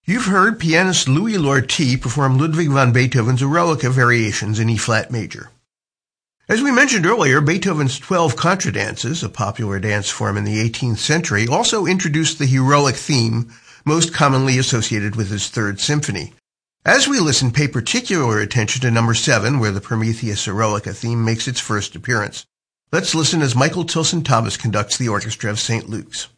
You've heard pianist Louis Lortie perform Ludwig van Beethoven's Eroica variations in E-flat major. As we mentioned earlier, Beethoven's 12 contradances, a popular dance form in the 18th century, also introduced the heroic theme, most commonly associated with his Third Symphony. As we listen, pay particular attention to number 7, where the Prometheus Eroica theme makes its first appearance. Let's listen as Michael Tilson Thomas conducts the orchestra of St. Luke's.